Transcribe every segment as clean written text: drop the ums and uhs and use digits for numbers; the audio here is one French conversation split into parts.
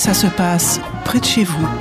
Ça se passe près de chez vous.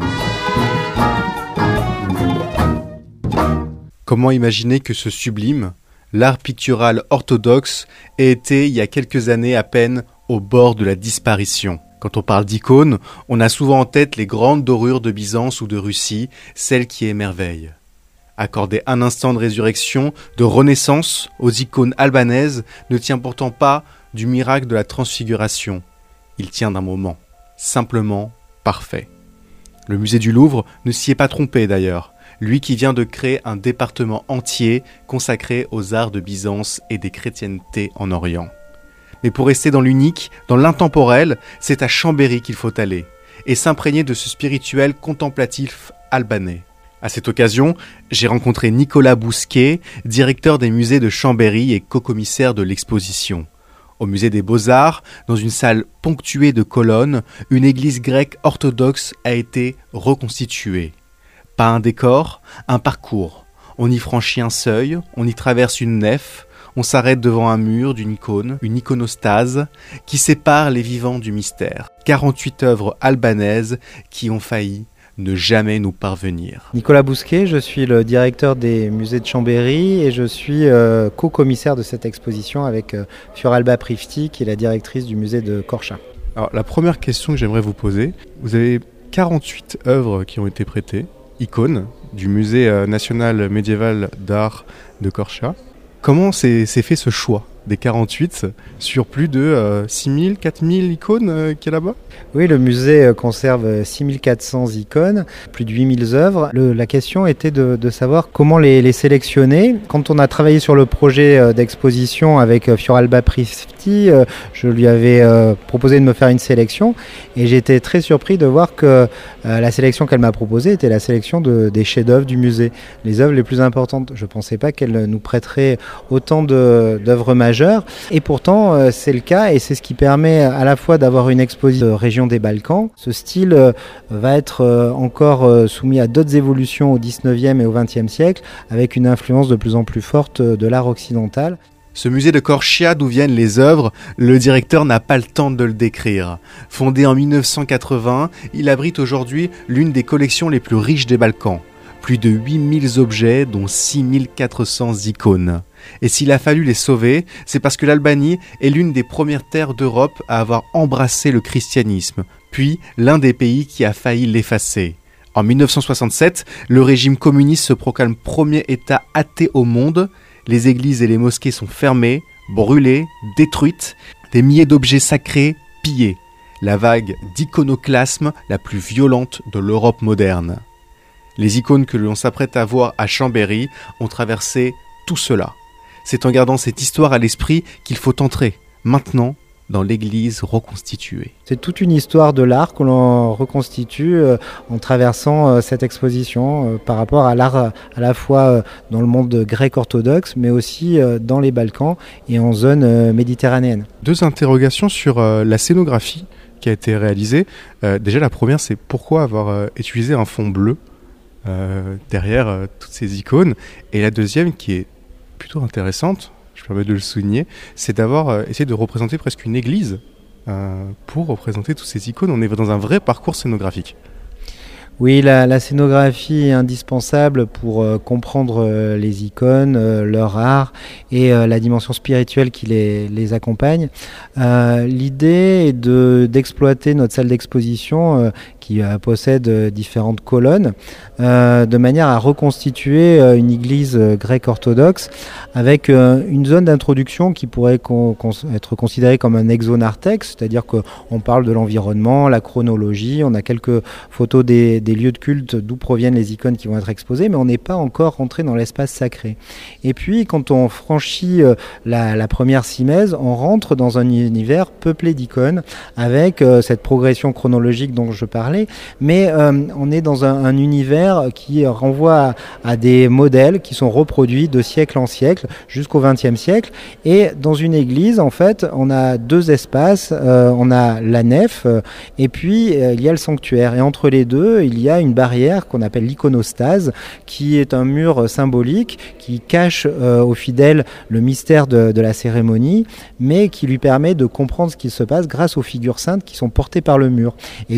Comment imaginer que ce sublime, l'art pictural orthodoxe, ait été, il y a quelques années à peine, au bord de la disparition? Quand on parle d'icônes, on a souvent en tête les grandes dorures de Byzance ou de Russie, celles qui émerveillent. Accorder un instant de résurrection, de renaissance aux icônes albanaises ne tient pourtant pas du miracle de la transfiguration. Il tient d'un moment, simplement parfait. Le musée du Louvre ne s'y est pas trompé d'ailleurs, lui qui vient de créer un département entier consacré aux arts de Byzance et des chrétientés en Orient. Mais pour rester dans l'unique, dans l'intemporel, c'est à Chambéry qu'il faut aller, et s'imprégner de ce spirituel contemplatif albanais. À cette occasion, j'ai rencontré Nicolas Bousquet, directeur des musées de Chambéry et co-commissaire de l'exposition. Au musée des Beaux-Arts, dans une salle ponctuée de colonnes, une église grecque orthodoxe a été reconstituée. Pas un décor, un parcours. On y franchit un seuil, on y traverse une nef, on s'arrête devant un mur d'une icône, une iconostase, qui sépare les vivants du mystère. 48 œuvres albanaises qui ont failli ne jamais nous parvenir. Nicolas Bousquet, je suis le directeur des musées de Chambéry et je suis co-commissaire de cette exposition avec Fioralba Prifti, qui est la directrice du musée de Korça. Alors la première question que j'aimerais vous poser, vous avez 48 œuvres qui ont été prêtées, icônes, du musée national médiéval d'art de Korça. Comment s'est fait ce choix des 48 sur plus de 6000, 4000 icônes qu'il y a là-bas? Oui, le musée conserve 6400 icônes, plus de 8000 œuvres. La question était de savoir comment les sélectionner. Quand on a travaillé sur le projet d'exposition avec Fioralba Prifti, je lui avais proposé de me faire une sélection et j'étais très surpris de voir que la sélection qu'elle m'a proposée était la sélection des chefs-d'œuvre du musée, les œuvres les plus importantes. Je ne pensais pas qu'elle nous prêterait autant d'œuvres majeures. Et pourtant, c'est le cas et c'est ce qui permet à la fois d'avoir une exposition de région des Balkans. Ce style va être encore soumis à d'autres évolutions au 19e et au 20e siècle avec une influence de plus en plus forte de l'art occidental. Ce musée de Korça, d'où viennent les œuvres, le directeur n'a pas le temps de le décrire. Fondé en 1980, il abrite aujourd'hui l'une des collections les plus riches des Balkans. Plus de 8000 objets, dont 6400 icônes. Et s'il a fallu les sauver, c'est parce que l'Albanie est l'une des premières terres d'Europe à avoir embrassé le christianisme, puis l'un des pays qui a failli l'effacer. En 1967, le régime communiste se proclame premier État athée au monde. Les églises et les mosquées sont fermées, brûlées, détruites, des milliers d'objets sacrés pillés. La vague d'iconoclasme la plus violente de l'Europe moderne. Les icônes que l'on s'apprête à voir à Chambéry ont traversé tout cela. C'est en gardant cette histoire à l'esprit qu'il faut entrer, maintenant, dans l'église reconstituée. C'est toute une histoire de l'art que l'on reconstitue en traversant cette exposition par rapport à l'art à la fois dans le monde grec orthodoxe, mais aussi dans les Balkans et en zone méditerranéenne. Deux interrogations sur la scénographie qui a été réalisée. Déjà, la première, c'est pourquoi avoir utilisé un fond bleu derrière toutes ces icônes. Et la deuxième, qui est plutôt intéressante, je me permets de le souligner, c'est d'avoir essayé de représenter presque une église pour représenter toutes ces icônes. On est dans un vrai parcours scénographique. Oui, la scénographie est indispensable pour comprendre les icônes, leur art et la dimension spirituelle qui les accompagne. L'idée est d'exploiter notre salle d'exposition qui possède différentes colonnes de manière à reconstituer une église grecque orthodoxe avec une zone d'introduction qui pourrait être considérée comme un exonartex, c'est-à-dire qu'on parle de l'environnement, la chronologie, on a quelques photos des lieux de culte d'où proviennent les icônes qui vont être exposées, mais on n'est pas encore rentré dans l'espace sacré. Et puis, quand on franchit la première simèse, on rentre dans un univers peuplé d'icônes, avec cette progression chronologique dont je parlais, mais on est dans un univers qui renvoie à des modèles qui sont reproduits de siècle en siècle, jusqu'au XXe siècle. Et dans une église, en fait, on a deux espaces, on a la nef, et puis il y a le sanctuaire. Et entre les deux, il y a une barrière qu'on appelle l'iconostase, qui est un mur symbolique qui cache aux fidèles le mystère de la cérémonie, mais qui lui permet de comprendre ce qui se passe grâce aux figures saintes qui sont portées par le mur. Et